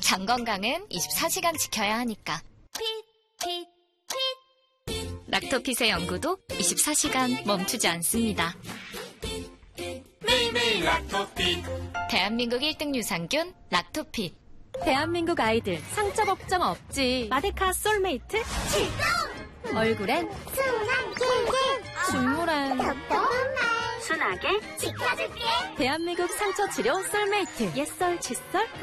장 건강은 24시간 지켜야 하니까. 락토핏의 연구도 24시간 멈추지 않습니다. 매일매일 락토핏. 대한민국 1등 유산균 락토핏. 대한민국 아이들 상처 걱정 없지. 마데카 솔메이트 출동! 얼굴엔 순한 긴 중물엔 순하게 지켜줄게. 대한민국 상처 치료 솔메이트. 옛설 칫솔